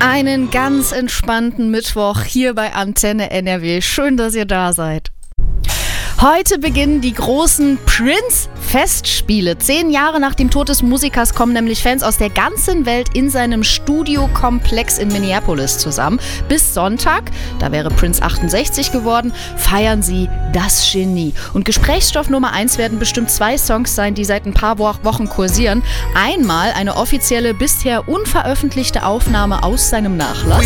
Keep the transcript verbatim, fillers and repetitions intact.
Einen ganz entspannten Mittwoch hier bei Antenne N R W. Schön, dass ihr da seid. Heute beginnen die großen Prince-Festspiele. Zehn Jahre nach dem Tod des Musikers kommen nämlich Fans aus der ganzen Welt in seinem Studiokomplex in Minneapolis zusammen. Bis Sonntag, da wäre Prince achtundsechzig geworden, feiern sie das Genie. Und Gesprächsstoff Nummer eins werden bestimmt zwei Songs sein, die seit ein paar Wochen kursieren. Einmal eine offizielle, bisher unveröffentlichte Aufnahme aus seinem Nachlass.